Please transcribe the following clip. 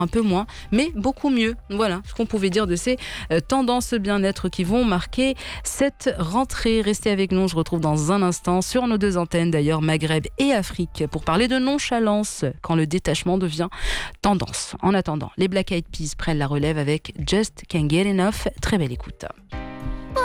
un peu moins, mais beaucoup mieux. Voilà ce qu'on pouvait dire de ces tendances bien-être qui vont marquer cette rentrée. Restez avec nous, je retrouve dans un instant sur nos deux antennes d'ailleurs, Maghreb et Afrique, pour parler de nonchalance quand le détachement devient tendance. En attendant, les Black Eyed Peas prennent la relève avec Just Can't Get Enough. Très belle écoute.